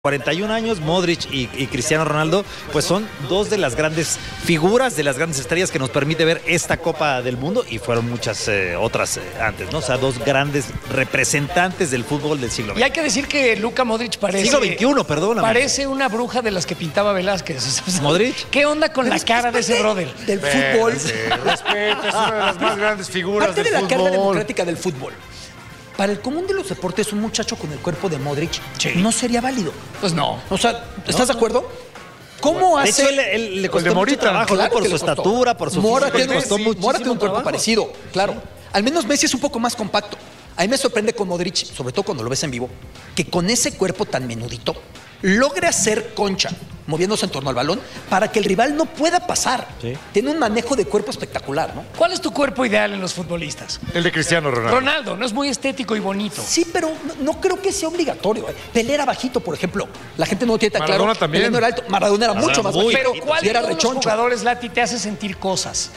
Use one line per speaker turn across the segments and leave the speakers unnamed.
41 años, Modric y Cristiano Ronaldo, pues son dos de las grandes figuras, de las grandes estrellas que nos permite ver esta Copa del Mundo, y fueron muchas otras antes, ¿no? O sea, dos grandes representantes del fútbol del siglo XX.
Y hay que decir que Luka Modric parece...
Siglo XXI, perdóname.
Parece una bruja de las que pintaba Velázquez.
¿Modric?
¿Qué onda con la cara de ese brother?
Del fútbol.
Respeto, es una de las más grandes figuras
Parte
del
de la
fútbol.
carga democrática del fútbol. Para el común de los deportes, un muchacho con el cuerpo de Modric no sería válido.
Pues no.
O sea, ¿estás de acuerdo? ¿Cómo
De
hace...?
hecho, él le costó
de
mucho
Morita,
trabajo,
Claro
¿no? Por
que
su
le costó.
estatura, por su
Mora
físico,
tiene,
le costó muchísimo
Mora tiene un cuerpo
trabajo.
parecido, claro. Al menos Messi es un poco más compacto. A mí me sorprende con Modric, sobre todo cuando lo ves en vivo, que con ese cuerpo tan menudito logre hacer concha, moviéndose en torno al balón, para que el rival no pueda pasar.
Sí.
Tiene un manejo de cuerpo espectacular, ¿no?
¿Cuál es tu cuerpo ideal en los futbolistas?
El de Cristiano Ronaldo.
Ronaldo, no es muy estético y bonito.
Sí, pero no creo que sea obligatorio. Pelé era bajito, por ejemplo. La gente no lo tiene tan claro.
Maradona también.
Pelé no era alto. Maradona era mucho más
muy
bajito.
Pero ¿cuál
Y
de
era
todos los
rechoncho.
jugadores, Lati, te hace sentir cosas?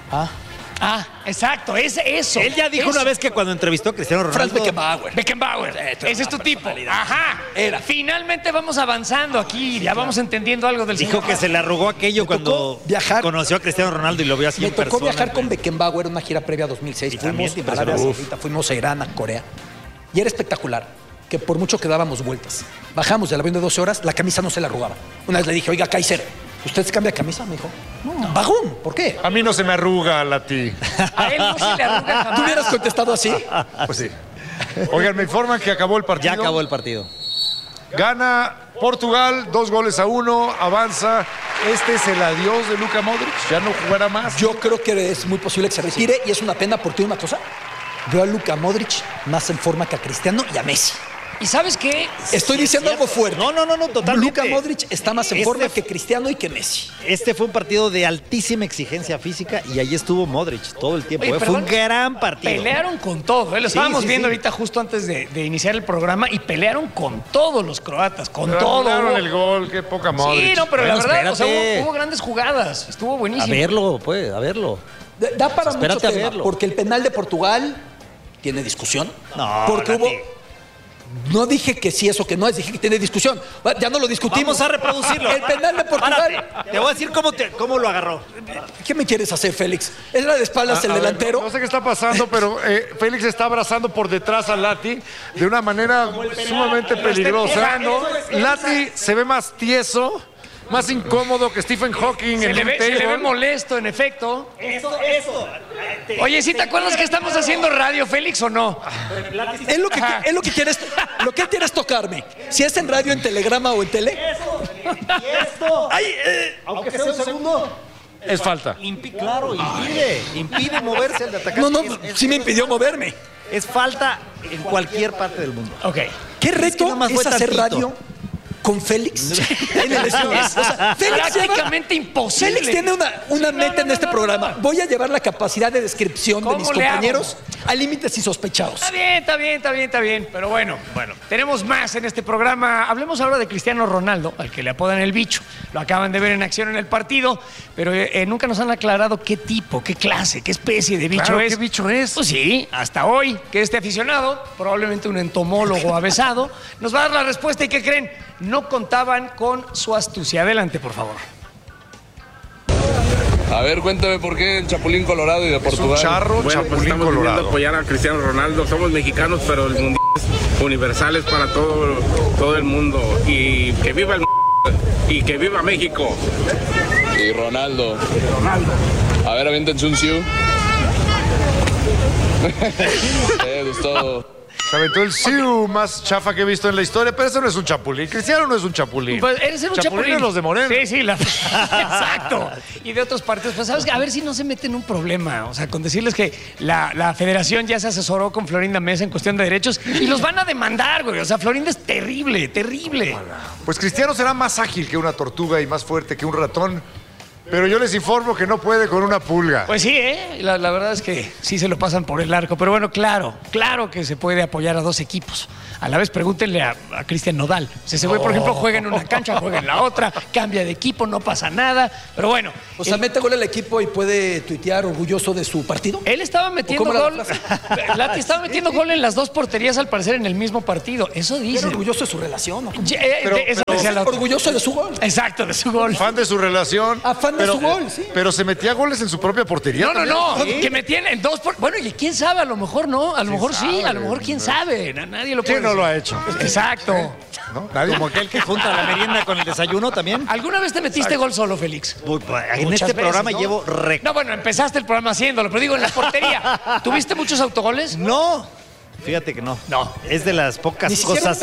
Exacto, es eso.
Él ya dijo
eso.
una vez que cuando entrevistó a Cristiano
Franz
Ronaldo...
Beckenbauer.
Beckenbauer. Ese es tu tipo. Ajá.
Era.
Finalmente vamos avanzando aquí, ya vamos entendiendo algo del
Dijo
señor.
que se le arrugó aquello
Me
cuando
tocó viajar.
conoció a Cristiano Ronaldo y lo vio así
Me
en
tocó
persona.
viajar con Beckenbauer en una gira previa a 2006.
Y también
Fuimos
te
a Arabia
impresionó.
Saudita, fuimos a Irán, a Corea. Y era espectacular, que por mucho que dábamos vueltas. Bajamos del avión de 12 horas, la camisa no se le arrugaba. Una vez le dije, oiga, Kaiser, ¿usted se cambia de camisa? Me dijo, no. Bajón, ¿por qué?
A mí no se me arruga, Lati.
A él no se le arruga jamás.
¿Tú hubieras contestado así?
Pues sí. Oigan, me informan que acabó el partido.
Ya acabó el partido.
Gana Portugal, 2-1, avanza. Este es el adiós de Luka Modric. Ya no jugará más.
Yo creo que es muy posible que se retire y es una pena porque tiene una cosa. Veo a Luka Modric más en forma que a Cristiano y a Messi.
¿Y sabes qué?
Estoy diciendo algo fuerte.
No, totalmente.
Luka Modric está más en forma que Cristiano y que Messi.
Este fue un partido de altísima exigencia física y ahí estuvo Modric todo el tiempo.
Oye,
Fue
perdón,
un gran partido.
Pelearon con todo. Lo estábamos
sí,
viendo
sí.
ahorita justo antes de iniciar el programa y pelearon con todos los croatas, con
Pero
todo.
anularon
Hubo-
el gol, qué poca Modric.
Sí, no, pero
Bueno,
la verdad, o sea,
espérate.
hubo grandes jugadas. Estuvo
A
buenísimo.
verlo, pues, a verlo.
Da para mucho
Espérate a
tema,
verlo.
porque el penal de Portugal tiene discusión.
No,
porque
Lati.
hubo... No dije que sí, eso que no es, dije que tiene discusión. Ya no lo discutimos.
Vamos a reproducirlo.
El penal de Portugal.
Párate. Te voy a decir cómo lo agarró.
¿Qué me quieres hacer, Félix? ¿Era de espaldas el
A ver,
delantero?
no sé qué está pasando, pero Félix está abrazando por detrás a Lati de una manera sumamente peligrosa. Lati se ve más tieso, más incómodo que Stephen Hawking
Se
en
le,
un
ve, se le ve
table.
molesto, en efecto.
Eso.
Oye, ¿sí te acuerdas que estamos haciendo radio, Félix, o no?
Es lo que,
Ajá.
es lo que quieres. Lo que él quiere es tocarme. Si es en radio, en telegrama o en tele.
Esto. Aunque sea un segundo.
Es falta.
Claro, impide moverse el de atacante.
No,
Es-
sí me impidió moverme.
Es falta en cualquier parte del mundo.
Ok.
¿Qué
que
reto
nada más
es
fue
hacer
tantito.
radio con Félix en el estudio? O sea, Félix
Prácticamente imposible.
Félix tiene una meta en este programa. Voy a llevar la capacidad de descripción de
¿Cómo
mis
le hago?
compañeros a límites insospechados.
Está bien. Pero bueno, tenemos más en este programa. Hablemos ahora de Cristiano Ronaldo, al que le apodan el bicho. Lo acaban de ver en acción en el partido, pero nunca nos han aclarado qué tipo, qué clase, qué especie de bicho
Claro,
es.
¿qué bicho es?
Pues sí, hasta hoy, que este aficionado, probablemente un entomólogo avesado, nos va a dar la respuesta. ¿Y qué creen? No contaban con su astucia. Adelante, por favor.
A ver, cuéntame por qué el Chapulín Colorado y de
Es un
Portugal.
charro,
Bueno, pues
Chapulín
estamos
Colorado.
viendo apoyar a Cristiano Ronaldo. Somos mexicanos, pero el mundial es universal, es para todo el mundo. Y que viva el y que viva México.
Y Ronaldo. A ver, aviéntense un siu. Gustavo.
Se aventó el siu más chafa que he visto en la historia, pero eso no es un chapulín. Cristiano no es un chapulín.
Pues eres un chapulín.
es los de Moreno.
Sí, exacto. Y de otros partidos. Pues sabes que a ver si no se mete en un problema. O sea, con decirles que la federación ya se asesoró con Florinda Mesa en cuestión de derechos y los van a demandar, güey. O sea, Florinda es terrible.
Pues Cristiano será más ágil que una tortuga y más fuerte que un ratón. Pero yo les informo que no puede con una pulga.
Pues sí, la verdad es que sí se lo pasan por el arco. Pero bueno, claro que se puede apoyar a dos equipos. A la vez pregúntenle a Cristian Nodal. Si ese güey, por ejemplo, juega en una cancha, juega en la otra, cambia de equipo, no pasa nada. Pero bueno.
O sea, mete gol al equipo y puede tuitear orgulloso de su partido.
Él estaba metiendo gol. Lati estaba metiendo gol en las dos porterías, al parecer, en el mismo partido. Eso dice.
Era orgulloso de su relación, ¿no?
Eso decía la otra.
Orgulloso de su gol.
Exacto, de su gol.
Fan de su relación.
Fan de su gol, sí.
Pero se metía goles en su propia portería.
No. ¿Sí? Que metían en dos. Bueno, y quién sabe, a lo mejor no. A lo mejor sí, a lo mejor quién sabe. Nadie lo puede.
¿Quién no lo ha hecho?
Exacto.
¿No? ¿Nadie?
Como aquel que junta la merienda con el desayuno también.
¿Alguna vez te metiste gol solo, Félix?
En este programa
¿no?
llevo
No, bueno, empezaste el programa haciéndolo, pero digo, en la portería. ¿Tuviste muchos autogoles?
No. Fíjate que no.
No.
Es de las pocas cosas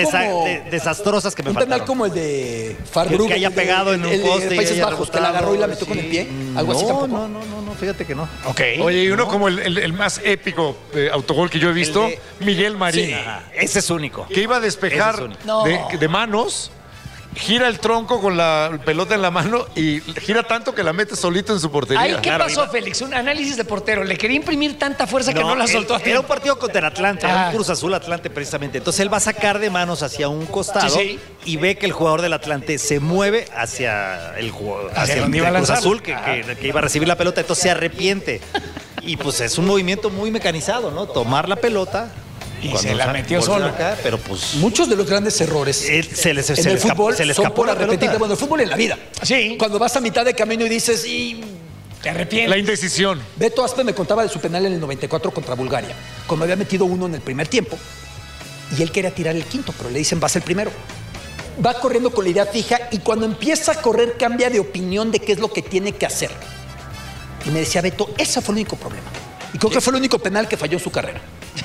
desastrosas que me faltaron.
Un penal como el de Farbrugge.
Que haya pegado en un poste.
De Países Bajos, que la agarró y la metió con el pie. Algo así tampoco.
No, fíjate que no.
Ok.
Oye, y uno como el más épico autogol que yo he visto, Miguel Marín.
Sí, ese es único.
Que iba a despejar de manos, gira el tronco con la pelota en la mano y gira tanto que la mete solito en su portería.
Ahí, ¿qué pasó, Félix? Un análisis de portero. Le quería imprimir tanta fuerza que no la soltó a tiempo.
Era un partido contra el Atlante, era un Cruz Azul Atlante precisamente. Entonces él va a sacar de manos hacia un costado y ve que el jugador del Atlante se mueve hacia el Cruz Azul que iba a recibir la pelota, entonces se arrepiente. Y pues es un movimiento muy mecanizado, ¿no? Tomar la pelota.
Y se la metió solo.
Acá, pero pues
muchos de los grandes errores
en el
fútbol
se le
son
escapó
por
la
arrepentirte.
pelota.
Bueno, el fútbol en la vida.
Sí.
Cuando vas a mitad de camino y dices,
te arrepientes.
La indecisión.
Beto Aspe me contaba de su penal en el 94 contra Bulgaria, cuando había metido uno en el primer tiempo y él quería tirar el quinto, pero le dicen vas el primero. Va corriendo con la idea fija y cuando empieza a correr cambia de opinión de qué es lo que tiene que hacer. Y me decía Beto, ese fue el único problema. Y creo que fue el único penal que falló en su carrera.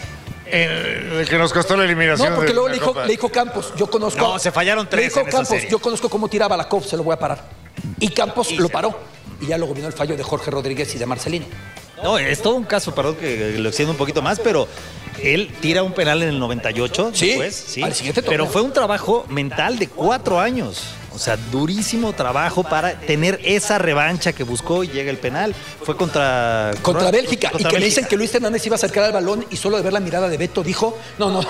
El que nos costó la eliminación.
No, porque luego le dijo Campos, yo conozco.
No, se fallaron tres.
Le dijo
en esa
Campos,
serie.
yo conozco cómo tiraba la COP, se lo voy a parar. Y Campos lo paró. Y ya luego vino el fallo de Jorge Rodríguez y de Marcelino.
No, es todo un caso, perdón que lo extiendo un poquito más, pero él tira un penal en el 98
Sí,
después, sí.
al siguiente torneo.
Pero fue un trabajo mental de 4 años. O sea, durísimo trabajo para tener esa revancha que buscó y llega el penal. Fue contra
Bélgica.
Contra
y que me
Bélgica.
dicen que Luis Hernández iba a acercar al balón y solo de ver la mirada de Beto dijo, no.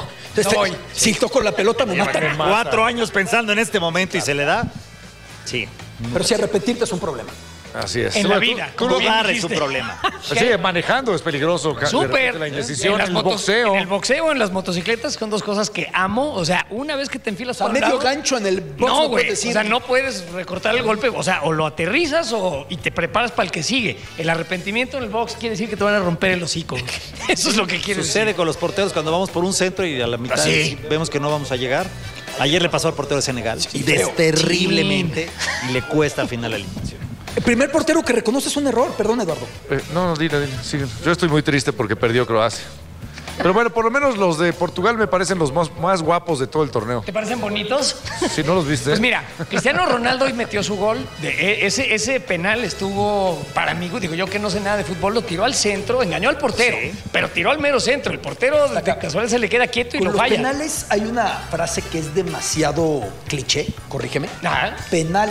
Si toco la pelota me matan.
4 años pensando en este momento y se le da. Sí.
Pero si arrepentirte es un problema.
Así es.
En la vida.
Tú
como
lo
bien
agarres es un
dijiste.
problema.
Sí, manejando es peligroso.
Súper.
La indecisión,
En
el
las
boxeo.
En el boxeo, en las motocicletas, son dos cosas que amo. O sea, una vez que te enfilas
A
por un
medio
lado,
gancho en el box
no,
no
güey.
puedes decir.
O sea, no puedes recortar el golpe. O sea, o lo aterrizas y te preparas para el que sigue. El arrepentimiento en el box quiere decir que te van a romper el hocico. Eso es lo que quiere
Sucede
decir.
con los porteros cuando vamos por un centro y a la mitad
Sí.
vemos que no vamos a llegar. Ayer le pasó al portero de Senegal.
feo.
Terriblemente. Y le cuesta al final la eliminación.
El primer portero que reconoce es un error, perdón, Eduardo.
No, dile. Sigue. Yo estoy muy triste porque perdió Croacia. Pero bueno, por lo menos los de Portugal me parecen los más guapos de todo el torneo.
¿Te parecen bonitos?
Si no los viste.
Pues mira, Cristiano Ronaldo hoy metió su gol. Ese penal estuvo para mí, digo yo que no sé nada de fútbol, lo tiró al centro, engañó al portero, pero tiró al mero centro. El portero de casual se le queda quieto y
Con
lo
los
falla.
penales hay una frase que es demasiado cliché, corrígeme.
Ajá.
Penal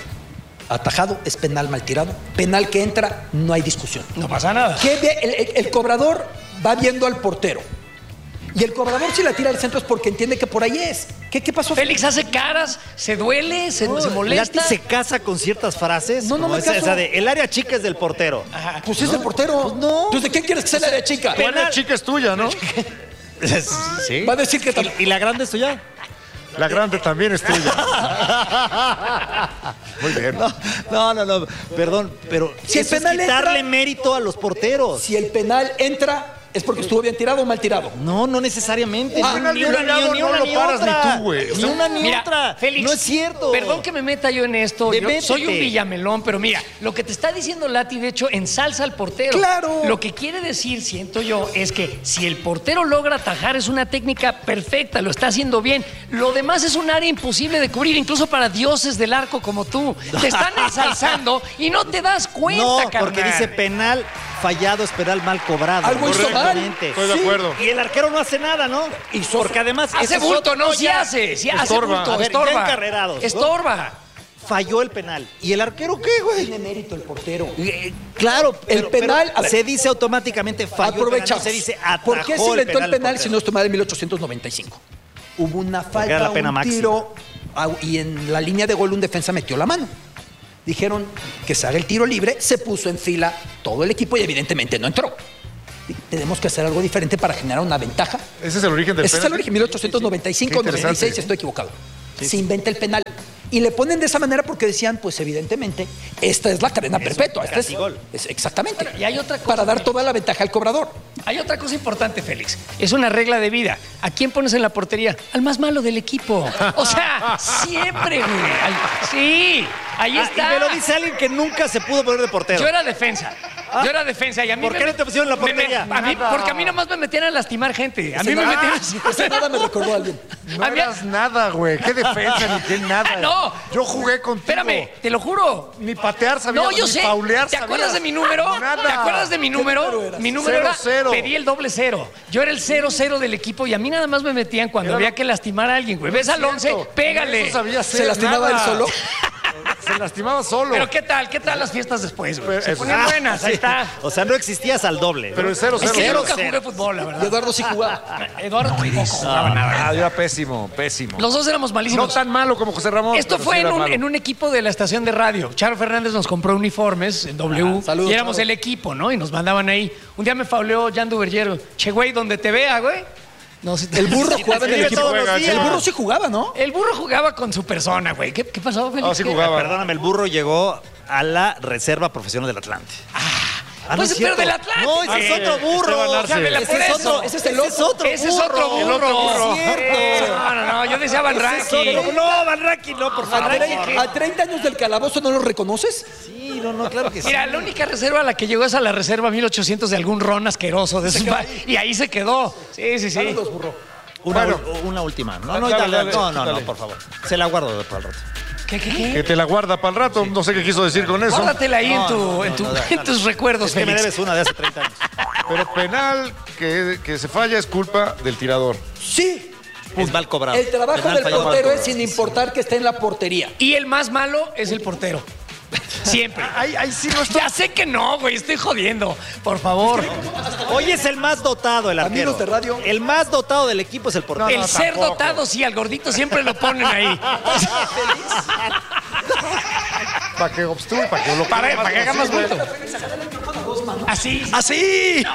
atajado es penal mal tirado. Penal que entra, no hay discusión.
No pasa nada.
El cobrador va viendo al portero. Y el cobrador si la tira al centro es porque entiende que por ahí es. ¿Qué pasó?
Félix hace caras, se duele, se molesta.
Lati se casa con ciertas frases.
No
como
me caso.
esa de el área chica es del portero.
Ajá.
Pues es del portero.
Pues no.
Entonces, ¿de quién quieres que sea la de chica?
Tu área chica es tuya, ¿no?
Sí.
Va a decir que
¿Y la grande es tuya?
La grande también es tuya. Muy bien.
No. Perdón, pero
Si el
eso es
penal
quitarle
entra-
mérito a los porteros.
Si el penal entra, es porque estuvo bien tirado o mal tirado.
No necesariamente.
Ah,
Ni una,
no lo paras ni tú, güey. O
Ni
sea,
una ni
Mira,
otra.
Félix,
no es cierto.
Perdón que me meta yo en esto. Yo
Métete.
soy un villamelón, pero mira, lo que te está diciendo Lati, de hecho, ensalza al portero.
¡Claro!
Lo que quiere decir, siento yo, es que si el portero logra atajar, es una técnica perfecta, lo está haciendo bien. Lo demás es un área imposible de cubrir, incluso para dioses del arco como tú. Te están ensalzando y no te das cuenta,
No,
carnal.
porque dice penal fallado es penal mal cobrado.
Algo hizo mal.
Correctamente.
Estoy de acuerdo.
Y el arquero no hace nada, ¿no? Porque además
Hace
ese es
bulto,
otro
no, sí
ya.
hace, sí hace
Estorba.
bulto,
A ver, ya
estorba.
encarrerados, ¿no?
Estorba.
falló el penal. ¿Y el arquero qué, güey?
Tiene mérito el portero.
Claro,
el penal, a ver,
se dice automáticamente falló el penal, no se dice atajó.
¿Por qué se inventó el penal
portero?
si no es tomado en 1895? Hubo una
era
falta,
la pena
un
máxima.
tiro, y en la línea de gol un defensa metió la mano. Dijeron que se haga el tiro libre, se puso en fila todo el equipo y evidentemente no entró. Tenemos que hacer algo diferente para generar una ventaja.
Ese es el origen del
Ese es el origen, 1895,
Qué interesante.
96, estoy equivocado. Se inventa el penal. Y le ponen de esa manera porque decían, pues evidentemente, esta es la cadena perpetua. Esta es exactamente.
Y hay otra cosa,
para dar toda la ventaja al cobrador.
Hay otra cosa importante, Félix. Es una regla de vida. ¿A quién pones en la portería? Al más malo del equipo. O sea, siempre, güey. Sí, ahí está.
Y me lo dice alguien que nunca se pudo poner de portero.
Yo era defensa. Yo era defensa y a mí
¿Por qué no te pusieron en la portería?
Porque a mí nomás me metían a lastimar gente. A mí me metían...
Ese nada me recordó a alguien.
No eras nada, güey. Qué defensa, ni qué nada.
No.
Yo jugué contigo.
Espérame, te lo juro.
Ni patear sabía,
No, yo
ni
sé.
paulear
¿Te acuerdas
sabía.
de mi número?
Nada.
¿Te acuerdas de mi número? Mi número era
0-0.
pedí el doble 0. Yo era el 0-0 del equipo y a mí nada más me metían cuando había que lastimar a alguien, güey. ¿Ves al 11? Pégale.
Eso sabía hacer
¿Se lastimaba
nada.
él solo?
Se lastimaba solo.
Pero ¿qué tal? ¿Qué tal las fiestas después, güey? Se
Eso-
ponían buenas, ahí está.
O sea, no existías al doble.
Pero el 0-0.
Es que yo nunca
0-0.
jugué fútbol, la
Y
verdad.
Eduardo sí jugaba.
Eduardo tampoco jugaba nada.
Ah, era pésimo, pésimo.
Los dos éramos
No
malísimos.
tan malo como José Ramón.
Esto
pero
fue
sí
en
era
un,
malo.
en un equipo de la estación de radio. Charo Fernández nos compró uniformes en W
saludos,
y éramos
Charo.
el equipo, ¿no? Y nos mandaban ahí. Un día me fauleó Jan Duvergero. Che, güey, donde te vea, güey. No, si te-
El burro jugaba en el
escribe
equipo.
todos los días.
El burro sí jugaba, ¿no?
El burro jugaba con su persona, güey. ¿Qué pasó, Félix?
Ah, sí
¿Qué?
jugaba.
Perdóname, el burro llegó a la reserva profesional del Atlante. Ah,
Pues,
es
pero
cierto.
del Atlante.
No, ese es otro burro.
Esteban Arce.
Chámela por
Ese es
eso.
otro, ese es el otro.
Ese es otro burro.
El otro burro.
Es cierto.
No, yo decía Van
Ese es
Ranking.
otro- No, Van Ranking, no, por favor.
¿A 30 años del calabozo no lo reconoces?
Sí, no, claro que sí.
Mira, la única reserva a la que llegó es a la reserva 1800 de algún ron asqueroso de esos y ahí se quedó. Sí.
Saludos, burro.
Una última. No,
Dale,
no, por favor. Se la guardo para el rato.
¿Qué?
Que te la guarda para el rato. No sé qué quiso decir con eso.
Guárdatela ahí
No,
en tus recuerdos,
Es que me
Félix.
debes una de hace 30 años.
Pero penal que se falla es culpa del tirador.
Sí.
Es mal cobrado.
El trabajo
Penal
del
fallado.
portero es sin importar que esté en la portería.
Y el más malo es el portero. Siempre.
Ahí sí no está.
Ya sé que no, güey, estoy jodiendo. Por favor.
Hoy es el más dotado, el arquero.
Amigos de radio.
El más dotado del equipo es el portero.
El ser dotado, sí, al gordito siempre lo ponen ahí.
Para que obstruya, para que lo
Para que haga más
posible.
bulto. Así.
¡Así!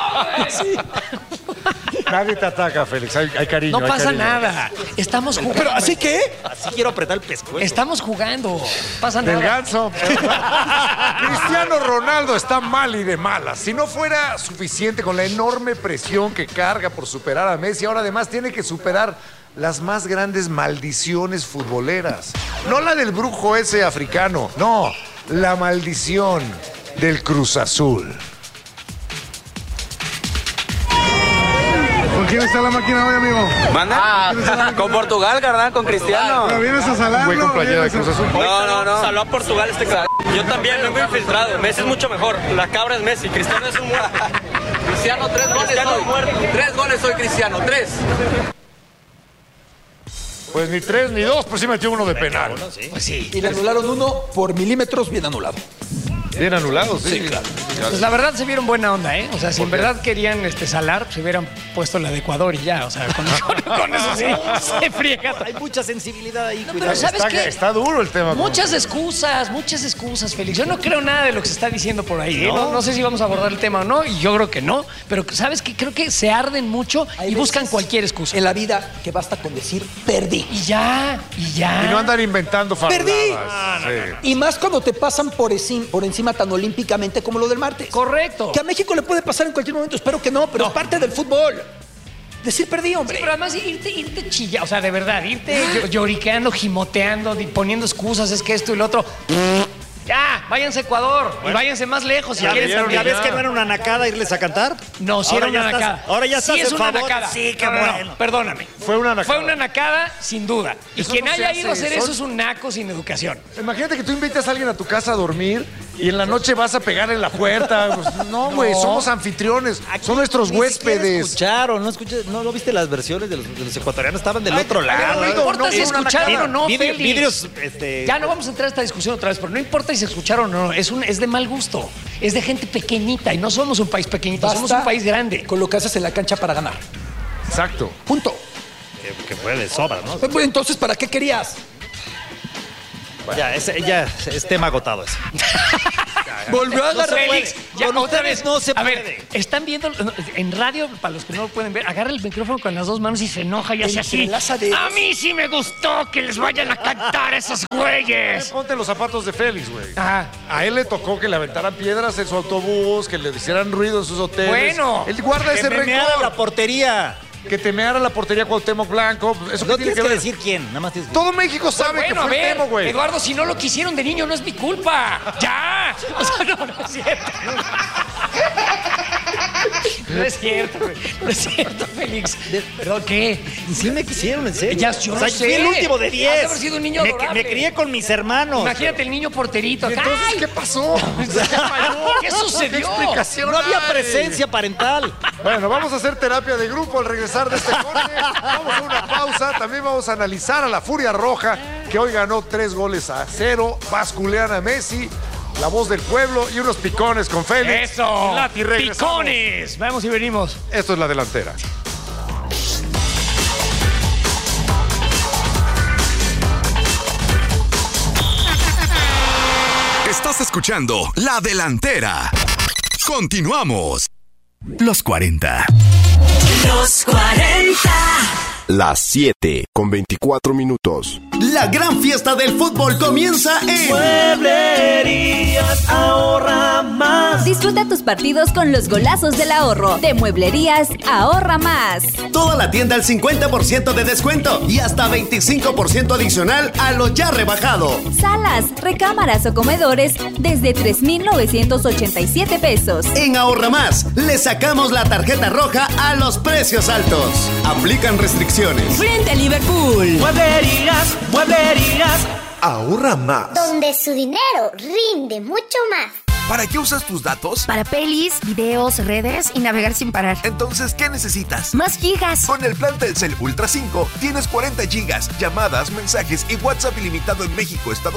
Nadie te ataca, Félix. Hay cariño.
No
hay
pasa
cariño.
nada. Estamos jugando.
Pero ¿así qué?
Así quiero apretar el pescuezo.
Estamos jugando. Pasa
Del
nada.
ganso. Cristiano Ronaldo está mal y de malas. Si no fuera suficiente con la enorme presión que carga por superar a Messi, ahora además tiene que superar las más grandes maldiciones futboleras. No la del brujo ese africano, no, la maldición del Cruz Azul.
¿Con quién está la máquina hoy, amigo?
¿Manda? Con Portugal, carnal, con Cristiano.
¿Pero vienes a salarlo?
Buen compañero de
¿Vienes
Cruz
a-
Azul.
No. Saló a Portugal este cara. Yo también vengo infiltrado. Messi es mucho mejor. La cabra es Messi. Cristiano es un muerto. Cristiano, 3 goles hoy. 3 goles hoy, Cristiano. 3.
Pues ni 3 ni 2, pues sí metió uno de penal.
Pues sí.
Y le anularon uno por milímetros bien anulado.
Bien anulado, sí.
claro.
Pues la verdad se vieron buena onda, ¿eh? O sea, si en verdad querían salar, se hubieran puesto la de Ecuador y ya. O sea, con eso sí se friega.
Hay mucha sensibilidad ahí,
No,
cuidado.
pero ¿sabes qué?
Está duro el tema.
Muchas excusas, Félix. Yo no creo nada de lo que se está diciendo por ahí. ¿eh? No sé si vamos a abordar el tema o no, y yo creo que no. Pero ¿sabes qué? Creo que se arden mucho
Hay
y buscan
veces
cualquier excusa.
En la vida que basta con decir perdí.
Y ya.
Y no andan inventando fabuladas.
¡Perdí!
Sí.
Y más cuando te pasan por encima tan olímpicamente como lo del martes.
Correcto.
Que a México le puede pasar en cualquier momento, espero que no, pero es parte del fútbol. Decir perdí, hombre.
Sí, pero además irte chilla, o sea, de verdad, irte lloriqueando, gimoteando, poniendo excusas, es que esto y lo otro. Ya, váyanse a Ecuador y váyanse más lejos si quieren
¿Ya
también.
ves que no era una nacada irles a cantar?
No, sí era
Ahora ya
una
estás-
nacada.
ahora ya
sí
estás
es
en
una
favor.
nacada.
Sí, qué
No,
bueno.
perdóname.
fue una nacada.
Fue una nacada, sin duda. Y
Eso
quien
no se
haya
hace,
ido a hacer eso
son-
es un naco sin educación.
Imagínate que tú invitas a alguien a tu casa a dormir y en la noche vas a pegar en la puerta. Pues, no, güey, somos anfitriones. Son nuestros
Ni siquiera
huéspedes.
¿No lo viste las versiones de los ecuatorianos? Estaban del
Ay,
otro
ay,
lado.
No
no,
importa
no,
si
fue una
escucharon
nacada.
o no,
Vidrio-
Félix.
vidrios,
Ya no vamos a entrar a esta discusión otra vez, pero no importa si se escucharon o no. Es de mal gusto. Es de gente pequeñita y no somos un país pequeñito, somos un país grande.
Con lo que haces en la cancha para ganar.
Exacto.
Punto.
Que fue de sobra, ¿no?
Pues, entonces, ¿para qué querías?
Ya es tema agotado eso.
Volvió a agarrar.
Félix, ya
Con
otra
ustedes
vez
no se
A ver,
puede.
están viendo en radio, para los que no lo pueden ver, agarra el micrófono con las dos manos y se enoja y hace así.
Entrelaza dedos.
A mí sí me gustó que les vayan a cantar esos güeyes.
Ponte los zapatos de Félix, güey.
Ajá.
A él le tocó que le aventaran piedras en su autobús, que le hicieran ruido en sus hoteles.
Bueno.
Él guarda ese
Que me meara
rencor.
la portería.
Que te meara la portería Cuauhtémoc Blanco. ¿Eso qué
No
tiene
tienes
que
que
ver?
decir quién, nada más tienes que...
Todo México sabe
Bueno,
que
a
fue el
ver,
tema, güey.
Eduardo, si no lo quisieron de niño, no es mi culpa. ¡Ya! O sea, no es cierto. No es cierto, güey. No es cierto, Félix. ¿Pero qué?
Sí me quisieron, en serio.
Ya, yo
O sea,
lo
fui
sé.
el último de
Has
10.
de haber sido un niño adorable.
Me crié con mis hermanos.
Imagínate el niño porterito.
¿Y entonces
¡Ay!
qué pasó?
¿Qué sucedió?
¿Qué explicación
No había
hay?
presencia parental.
Bueno, vamos a hacer terapia de grupo al regresar de este corte. Vamos a una pausa. También vamos a analizar a la Furia Roja, que hoy ganó 3-0. Basculean a Messi, la voz del pueblo y unos picones con Félix.
¡Eso!
Y Lati, regresamos.
¡Picones! Vamos y venimos.
Esto es La Delantera.
Estás escuchando La Delantera. Continuamos. Los 40.
Los 40.
Las 7:24.
La gran fiesta del fútbol comienza en
Mueblerías Ahorra Más.
Disfruta tus partidos con los golazos del ahorro. De Mueblerías Ahorra Más.
toda la tienda al 50% de descuento y hasta 25% adicional a lo ya rebajado.
Salas, recámaras o comedores desde 3,987 pesos.
En Ahorra Más, le sacamos la tarjeta roja a los precios altos. Aplican restricciones.
Frente a Liverpool. Mueblerías
Ahorra más.
Donde su dinero rinde mucho más.
¿Para qué usas tus datos?
Para pelis, videos, redes y navegar sin parar.
Entonces, ¿qué necesitas?
Más gigas.
Con el plan Telcel Ultra 5 tienes 40 gigas, llamadas, mensajes y WhatsApp ilimitado en México, Estados